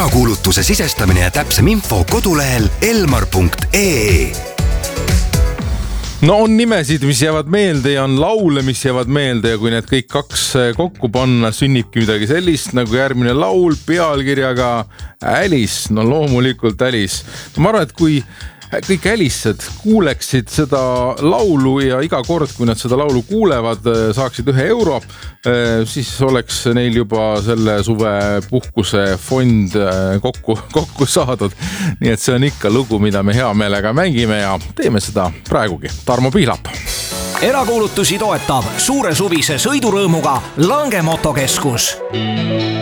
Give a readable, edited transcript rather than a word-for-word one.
Erakuulutuse sisestamine ja täpsem info kodulehel elmar.ee. No on nimesid, mis jäävad meelde ja on laule, mis jäävad meelde ja kui need kõik kaks kokku panna, sünnibki midagi sellist nagu järgmine laul pealkirjaga Alice. No loomulikult Alice. Ma arvan, et kui kõik Alice'd kuuleksid seda laulu ja iga kord, kui nad seda laulu kuulevad, saaksid €1, siis oleks neil juba selle suve puhkuse fond kokku saadud. Nii et see on ikka lugu, mida me hea meelega mängime ja teeme seda praegugi. Tarmo Pihlap. Erakuulutusi toetab suure suvise sõidurõõmuga Lange Motokeskus.